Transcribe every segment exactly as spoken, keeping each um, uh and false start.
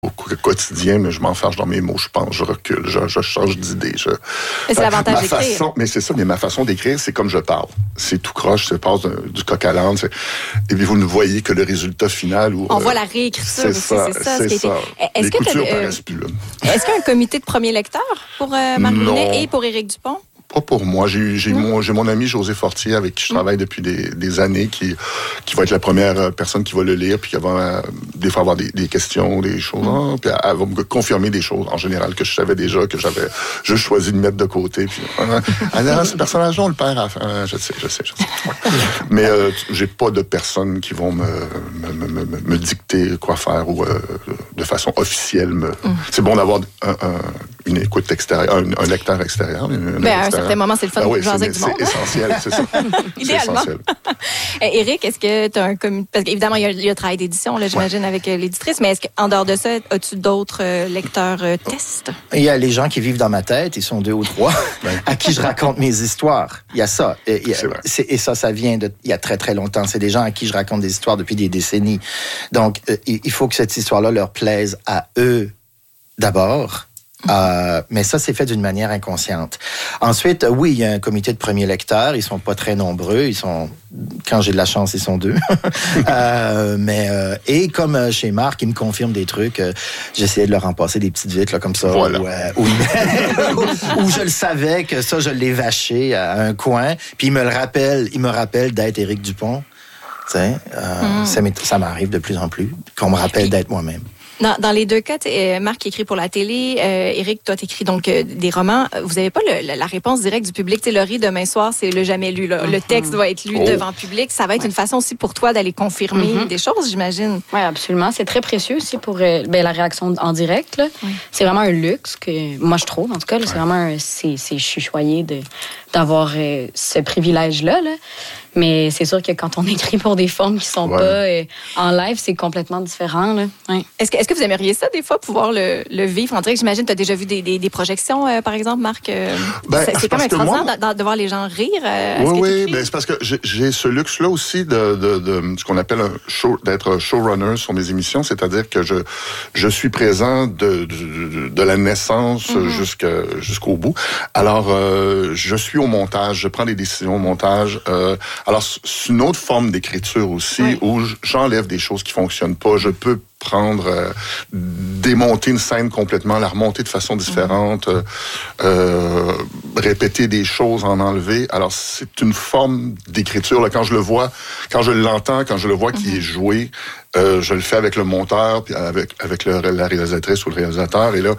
au quotidien, mais je m'enfarge dans mes mots, je pense, je recule, je, je change d'idée. Je... Mais c'est l'avantage ma d'écrire. Façon, mais c'est ça, mais ma façon d'écrire, c'est comme je parle. C'est tout croche, ça passe du coq à l'âne. Et puis vous ne voyez que le résultat final. Où, On euh, voit la réécriture c'est aussi, ça, c'est ça. C'est ce qui ça. a été... Est-ce Les que coutures euh, paraissent plus là. Est-ce qu'il y a un comité de premiers lecteurs pour euh, Marc Brunet et pour Éric Dupont? Pas pour moi. J'ai, j'ai, mon, j'ai mon ami José Fortier avec qui je travaille depuis des, des années, qui, qui va être la première personne qui va le lire, puis qui va euh, des fois avoir des, des questions, des choses. Hein, puis elle va me confirmer des choses en général que je savais déjà, que j'avais juste choisi de mettre de côté. Puis, hein, elle dit, ah, ce personnage-là, on le perd à la fin. Ah, je sais, je sais, je sais. Ouais. Mais euh, j'ai pas de personnes qui vont me, me, me, me, me dicter quoi faire ou euh, de façon officielle. Me... Mm. C'est bon d'avoir un, un, une écoute extérieure, un, un lecteur extérieur. Une, ben, à un certain moment, c'est le fun ah de oui, jaser avec du monde. C'est essentiel, c'est ça. Idéalement. Éric, est-ce que tu as un comité... Parce qu'évidemment, il y a, il y a le travail d'édition, là, j'imagine, ouais. avec euh, l'éditrice, mais est-ce qu'en dehors de ça, as-tu d'autres euh, lecteurs euh, tests? Il y a les gens qui vivent dans ma tête, ils sont deux ou trois, à qui je raconte mes histoires. Il y a ça. Et, il y a, c'est vrai. C'est, et ça, ça vient de, il y a très, très longtemps. C'est des gens à qui je raconte des histoires depuis des décennies. Donc, euh, il faut que cette histoire-là leur plaise à eux d'abord. Euh, mais ça, c'est fait d'une manière inconsciente. Ensuite, oui, il y a un comité de premiers lecteurs. Ils sont pas très nombreux. Ils sont, quand j'ai de la chance, ils sont deux. euh, mais euh, et comme chez Marc, ils me confirment des trucs. Euh, j'essayais de leur en passer des petites vites là comme ça. Voilà. Où, euh, où, où je le savais que ça, je l'ai vaché à un coin. Puis il me le rappelle. Il me rappelle d'être Éric Dupont. Tu sais, euh, mm. ça, ça m'arrive de plus en plus qu'on me rappelle d'être moi-même. Dans, dans les deux cas, euh, Marc écrit pour la télé, euh, Éric, toi, t'écris donc euh, des romans. Vous n'avez pas le, la réponse directe du public. Tu sais, Laurie, demain soir, c'est le jamais lu. Là. Mm-hmm. Le texte va être lu oh. devant le public. Ça va être ouais. une façon aussi pour toi d'aller confirmer mm-hmm. des choses, j'imagine. Oui, absolument. C'est très précieux aussi pour euh, ben, la réaction en direct. Là. Oui. C'est vraiment un luxe que moi, je trouve. En tout cas, là, c'est vraiment un, c'est, c'est chuchoyé de, d'avoir euh, ce privilège-là. Là. Mais c'est sûr que quand on écrit pour des formes qui sont ouais. pas euh, en live, c'est complètement différent. Là. Ouais. Est-ce que, est-ce que vous aimeriez ça, des fois, pouvoir le, le vivre en direct? J'imagine que tu as déjà vu des, des, des projections, euh, par exemple, Marc. Euh, ben, c'est, c'est comme extraordinaire moi... de, de voir les gens rire. Euh, oui, oui, ben, c'est parce que j'ai, j'ai ce luxe-là aussi de, de, de ce qu'on appelle un show, d'être showrunner sur mes émissions, c'est-à-dire que je, je suis présent de, de, de la naissance mm-hmm. jusqu'à, jusqu'au bout. Alors, euh, je suis au montage, je prends des décisions au montage. Euh, alors, c'est une autre forme d'écriture aussi, oui. où j'enlève des choses qui fonctionnent pas. Je peux prendre, euh, démonter une scène complètement, la remonter de façon différente, mmh. euh, répéter des choses, en enlever. Alors, c'est une forme d'écriture. Là, quand je le vois, quand je l'entends, quand je le vois mmh. qui est joué, euh, je le fais avec le monteur, puis avec, avec le, la réalisatrice ou le réalisateur, et là,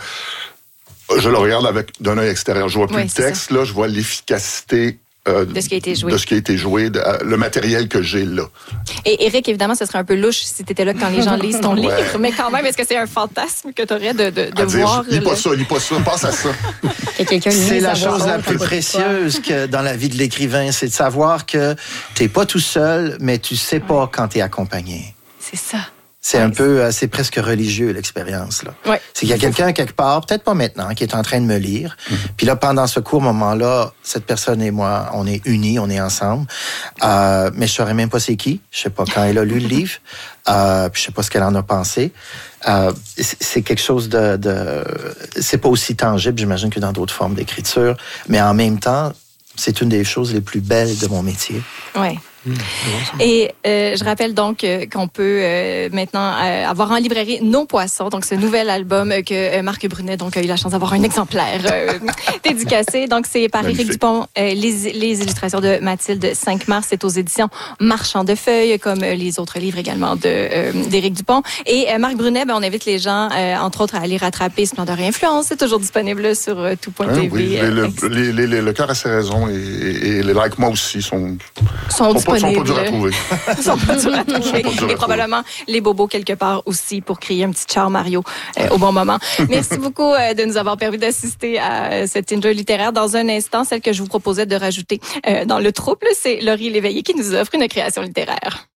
je le regarde avec d'un œil extérieur. Je vois plus oui, le texte, là, je vois l'efficacité Euh, de ce qui a été joué. De ce qui a été joué, de, euh, le matériel que j'ai là. Et Éric, évidemment, ce serait un peu louche si tu étais là quand les gens lisent ton livre, ouais. mais quand même, est-ce que c'est un fantasme que tu aurais de, de, de à voir? Dire, lis le... pas ça, lis pas ça, passe à ça. C'est la chose la plus précieuse que dans la vie de l'écrivain, c'est de savoir que t'es pas tout seul, mais tu sais pas quand t'es accompagné. C'est ça. C'est ouais, un peu, c'est presque religieux, l'expérience, là. Ouais. C'est qu'il y a quelqu'un quelque part, peut-être pas maintenant, qui est en train de me lire. Mm-hmm. Puis là, pendant ce court moment-là, cette personne et moi, on est unis, on est ensemble. Euh, mais je saurais même pas c'est qui. Je sais pas quand elle a lu le livre. Euh, puis je sais pas ce qu'elle en a pensé. Euh, c'est quelque chose de, de... C'est pas aussi tangible, j'imagine, que dans d'autres formes d'écriture. Mais en même temps, c'est une des choses les plus belles de mon métier. Oui. Mmh, et euh, je rappelle donc euh, qu'on peut euh, maintenant euh, avoir en librairie Nos Poissons, donc ce nouvel album euh, que euh, Marc Brunet donc, a eu la chance d'avoir un exemplaire euh, dédicacé. Donc c'est par Éric Dupont, euh, les, les illustrations de Mathilde cinq mars, c'est aux éditions Marchand de Feuilles, comme euh, les autres livres également de, euh, d'Éric Dupont. Et euh, Marc Brunet, ben, on invite les gens, euh, entre autres, à aller rattraper Splendeur et Influence. C'est toujours disponible sur euh, tout point T V. Hein, oui, euh, le, les, les, les, le cœur a ses raisons et, et, et les likes, moi aussi, sont, sont, sont, pas, sont pas durs à trouver. sont pas durs à trouver. Et probablement les bobos quelque part aussi pour créer un petit char Mario euh, au bon moment. Merci beaucoup euh, de nous avoir permis d'assister à euh, cette enjoy littéraire. Dans un instant, celle que je vous proposais de rajouter euh, dans le trouble, c'est Laurie Léveillé qui nous offre une création littéraire.